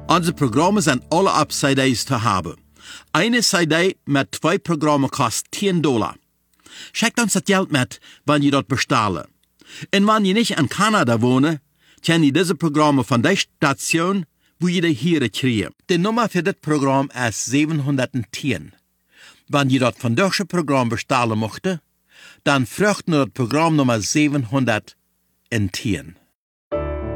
Unsere Programme sind alle auf CDs zu haben. Eine CD mit 2 Programmen kostet $10. Schickt uns das Geld mit, wenn ihr dort bestellen. Und wenn ihr nicht in Kanada wohnt, könnt ihr diese Programme von der Station, wo ihr die hier kriegt. Die Nummer für das Programm ist 710. Wenn ihr dort von deutschen Programm bestellen möchtet, dann fragt nur das Programm Nummer 710.